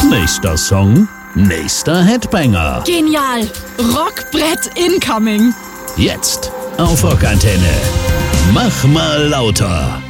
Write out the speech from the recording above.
Nächster Song, nächster Headbanger. Genial. Rockbrett incoming. Jetzt auf Rockantenne. Mach mal lauter.